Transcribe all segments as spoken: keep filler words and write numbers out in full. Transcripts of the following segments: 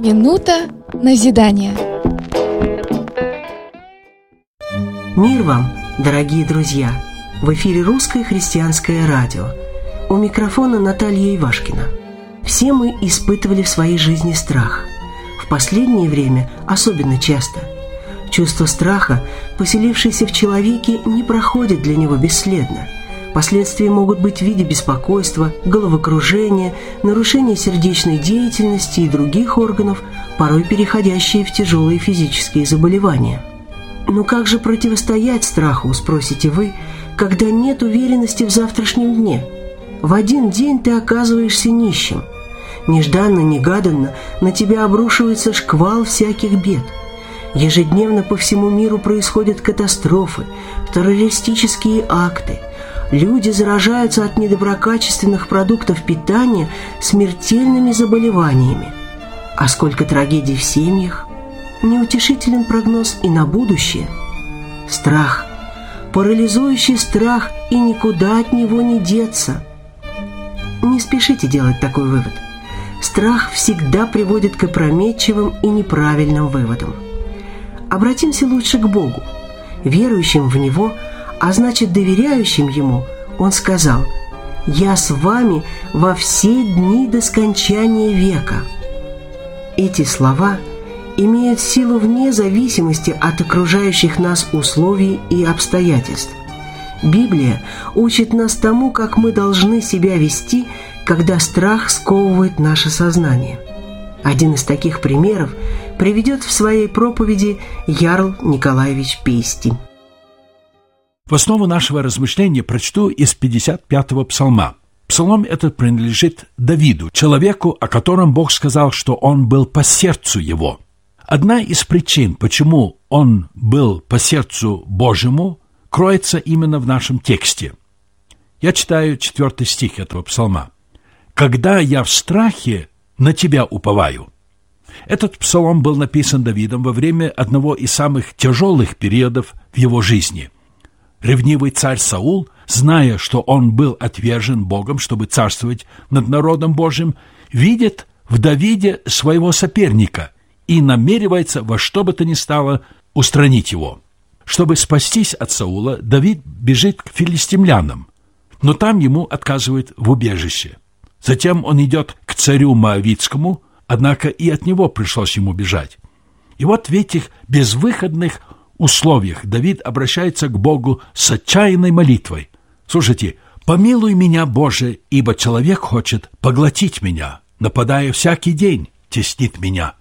Минута назидания. Мир вам, дорогие друзья! В эфире Русское христианское радио. У микрофона Наталья Ивашкина. Все мы испытывали в своей жизни страх. В последнее время особенно часто. Чувство страха, поселившееся в человеке, не проходит для него бесследно. Последствия могут быть в виде беспокойства, головокружения, нарушения сердечной деятельности и других органов, порой переходящие в тяжелые физические заболевания. Но как же противостоять страху, спросите вы, когда нет уверенности в завтрашнем дне? В один день ты оказываешься нищим. Нежданно-негаданно на тебя обрушивается шквал всяких бед. Ежедневно по всему миру происходят катастрофы, террористические акты. Люди заражаются от недоброкачественных продуктов питания смертельными заболеваниями. А сколько трагедий в семьях? Неутешителен прогноз и на будущее. Страх, парализующий страх, и никуда от него не деться. Не спешите делать такой вывод. Страх всегда приводит к опрометчивым и неправильным выводам. Обратимся лучше к Богу. Верующим в Него, а значит доверяющим Ему, Он сказал: «Я с вами во все дни до скончания века». Эти слова имеют силу вне зависимости от окружающих нас условий и обстоятельств. Библия учит нас тому, как мы должны себя вести, когда страх сковывает наше сознание. Один из таких примеров приведет в своей проповеди Ярл Николаевич Пейсти. В основу нашего размышления прочту из пятьдесят пятого псалма. Псалом этот принадлежит Давиду, человеку, о котором Бог сказал, что он был по сердцу его. Одна из причин, почему он был по сердцу Божьему, кроется именно в нашем тексте. Я читаю четвертый стих этого псалма. «Когда я в страхе, на тебя уповаю». Этот псалом был написан Давидом во время одного из самых тяжелых периодов в его жизни. Ревнивый царь Саул, зная, что он был отвержен Богом, чтобы царствовать над народом Божьим, видит в Давиде своего соперника и намеревается во что бы то ни стало устранить его. Чтобы спастись от Саула, Давид бежит к филистимлянам, но там ему отказывают в убежище. Затем он идет к царю Моавитскому, однако и от него пришлось ему бежать. И вот в этих безвыходных условиях Давид обращается к Богу с отчаянной молитвой. Слушайте, «Помилуй меня, Боже, ибо человек хочет поглотить меня, нападая всякий день, теснит меня».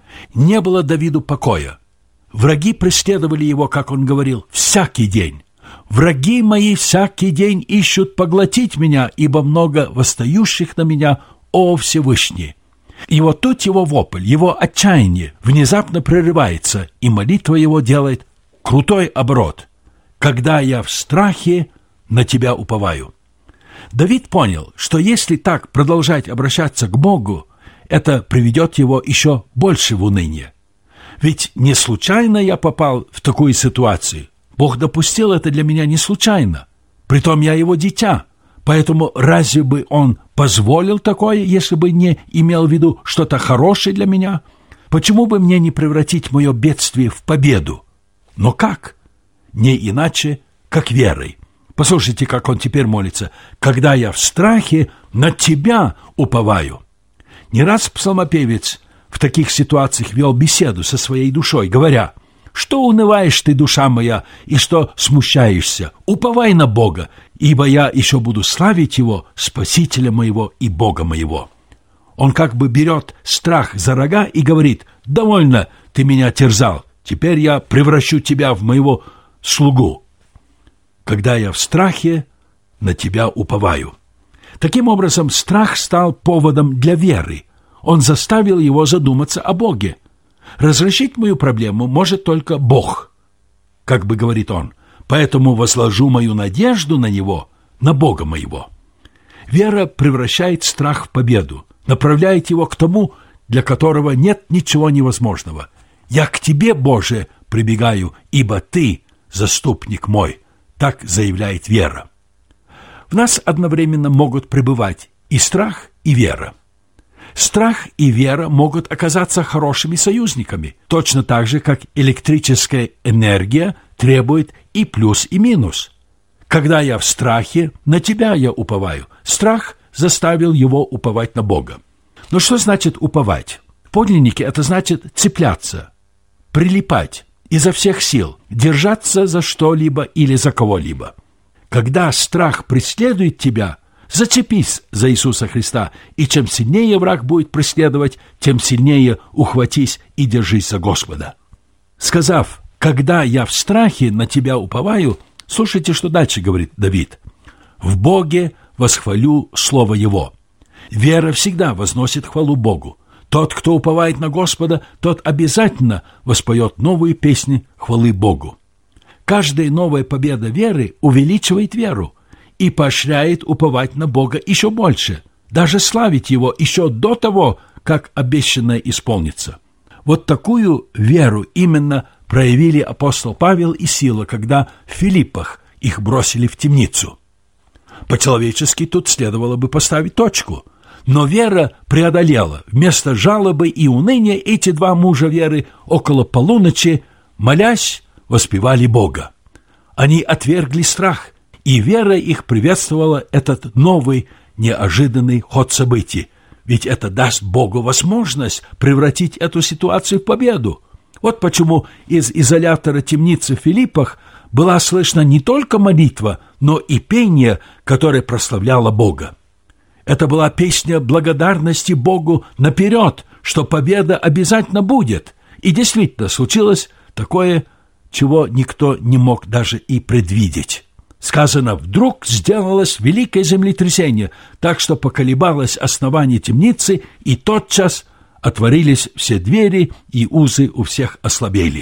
Не было Давиду покоя. Враги преследовали его, как он говорил, всякий день. «Враги мои всякий день ищут поглотить меня, ибо много восстающих на меня, о Всевышний». И вот тут его вопль, его отчаяние внезапно прерывается, и молитва его делает крутой оборот. «Когда я в страхе, на тебя уповаю». Давид понял, что если так продолжать обращаться к Богу, это приведет его еще больше в уныние. Ведь не случайно я попал в такую ситуацию. Бог допустил это для меня не случайно. Притом я его дитя. Поэтому разве бы он позволил такое, если бы не имел в виду что-то хорошее для меня? Почему бы мне не превратить мое бедствие в победу? Но как? Не иначе, как верой. Послушайте, как он теперь молится. «Когда я в страхе, на тебя уповаю». Не раз псалмопевец в таких ситуациях вел беседу со своей душой, говоря: «Что унываешь ты, душа моя, и что смущаешься? Уповай на Бога, ибо я еще буду славить Его, Спасителя моего и Бога моего». Он как бы берет страх за рога и говорит: «Довольно ты меня терзал, теперь я превращу тебя в моего слугу. Когда я в страхе, на тебя уповаю». Таким образом, страх стал поводом для веры. Он заставил его задуматься о Боге. Разрешить мою проблему может только Бог, как бы говорит он, поэтому возложу мою надежду на Него, на Бога моего. Вера превращает страх в победу, направляет его к тому, для которого нет ничего невозможного. «Я к Тебе, Боже, прибегаю, ибо Ты заступник мой», так заявляет вера. В нас одновременно могут пребывать и страх, и вера. Страх и вера могут оказаться хорошими союзниками, точно так же, как электрическая энергия требует и плюс, и минус. Когда я в страхе, на тебя я уповаю. Страх заставил его уповать на Бога. Но что значит уповать? В подлиннике это значит цепляться, прилипать изо всех сил, держаться за что-либо или за кого-либо. Когда страх преследует тебя, зацепись за Иисуса Христа, и чем сильнее враг будет преследовать, тем сильнее ухватись и держись за Господа. Сказав: «Когда я в страхе на тебя уповаю», слушайте, что дальше говорит Давид. «В Боге восхвалю слово Его». Вера всегда возносит хвалу Богу. Тот, кто уповает на Господа, тот обязательно воспоет новые песни хвалы Богу. Каждая новая победа веры увеличивает веру и поощряет уповать на Бога еще больше, даже славить Его еще до того, как обещанное исполнится. Вот такую веру именно проявили апостол Павел и Сила, когда в Филиппах их бросили в темницу. По-человечески тут следовало бы поставить точку, но вера преодолела. Вместо жалобы и уныния эти два мужа веры около полуночи, молясь, воспевали Бога. Они отвергли страх, и вера их приветствовала этот новый, неожиданный ход событий, ведь это даст Богу возможность превратить эту ситуацию в победу. Вот почему из изолятора темницы в Филиппах была слышна не только молитва, но и пение, которое прославляло Бога. Это была песня благодарности Богу наперед, что победа обязательно будет. И действительно случилось такое, чего никто не мог даже и предвидеть. Сказано: «Вдруг сделалось великое землетрясение, так что поколебалось основание темницы, и тотчас отворились все двери, и узы у всех ослабели».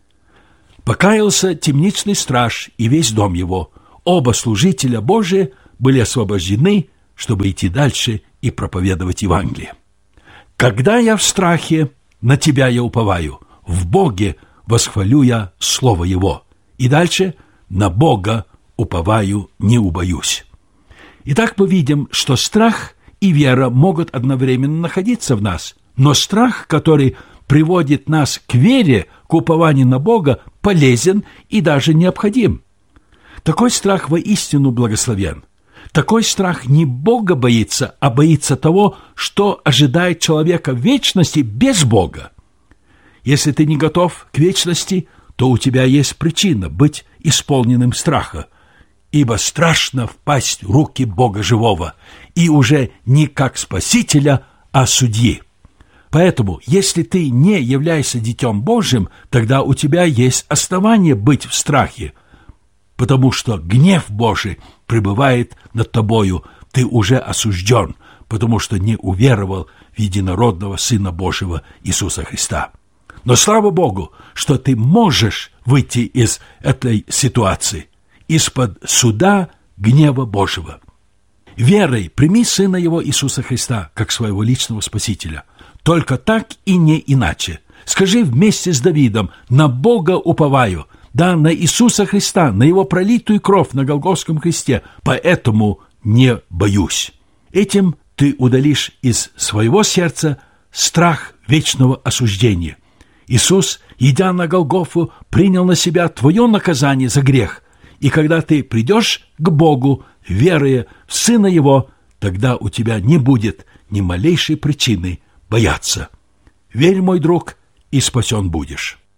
Покаялся темничный страж и весь дом его. Оба служителя Божия были освобождены, чтобы идти дальше и проповедовать Евангелие. «Когда я в страхе, на тебя я уповаю, в Боге восхвалю я слово Его». И дальше: «На Бога уповаю, не убоюсь». Итак, мы видим, что страх и вера могут одновременно находиться в нас, но страх, который приводит нас к вере, к упованию на Бога, полезен и даже необходим. Такой страх воистину благословен. Такой страх не Бога боится, а боится того, что ожидает человека в вечности без Бога. Если ты не готов к вечности, то у тебя есть причина быть исполненным страха, ибо страшно впасть в руки Бога живого, и уже не как Спасителя, а судьи. Поэтому, если ты не являешься Детем Божьим, тогда у тебя есть основание быть в страхе, потому что гнев Божий пребывает над тобою, ты уже осужден, потому что не уверовал в единородного Сына Божьего Иисуса Христа. Но слава Богу, что ты можешь выйти из этой ситуации, из-под суда гнева Божьего. Верой прими Сына Его Иисуса Христа как своего личного Спасителя. Только так и не иначе. Скажи вместе с Давидом: «На Бога уповаю». Да, на Иисуса Христа, на Его пролитую кровь на Голгофском кресте, поэтому не боюсь. Этим ты удалишь из своего сердца страх вечного осуждения. Иисус, идя на Голгофу, принял на себя твое наказание за грех, и когда ты придешь к Богу, веруя в Сына Его, тогда у тебя не будет ни малейшей причины бояться. Верь, мой друг, и спасен будешь.